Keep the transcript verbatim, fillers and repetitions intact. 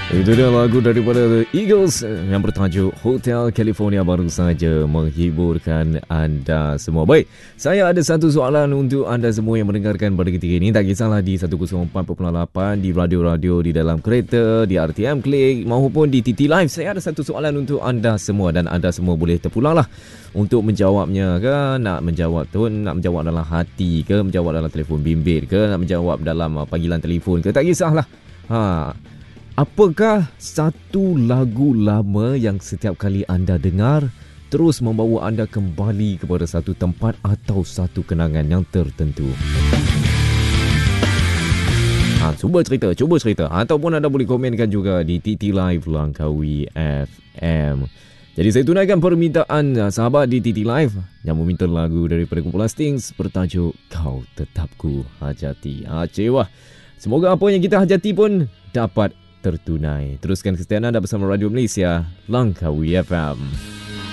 Itu dia lagu daripada The Eagles yang bertajuk Hotel California baru saja menghiburkan anda semua. Baik, saya ada satu soalan untuk anda semua yang mendengarkan pada ketika ini. Tak kisahlah di seratus empat perpuluhan lapan, di radio-radio di dalam kereta, di R T M Click maupun di T T Live. Saya ada satu soalan untuk anda semua dan anda semua boleh terpulanglah untuk menjawabnya ke. Nak menjawab tu, nak menjawab dalam hati ke, menjawab dalam telefon bimbit ke, nak menjawab dalam panggilan telefon ke, tak kisahlah. Ha, apakah satu lagu lama yang setiap kali anda dengar terus membawa anda kembali kepada satu tempat atau satu kenangan yang tertentu? Ha, cuba cerita, cuba cerita. Ataupun anda boleh komenkan juga di T T Live Langkawi F M. Jadi saya tunaikan permintaan sahabat di T T Live yang meminta lagu daripada kumpulan Stings bertajuk Kau Tetap Ku Hajati. Ha, cewah. Semoga apa yang kita hajati pun dapat tertunai. Teruskan kesetiaan anda bersama Radio Malaysia Langkawi F M.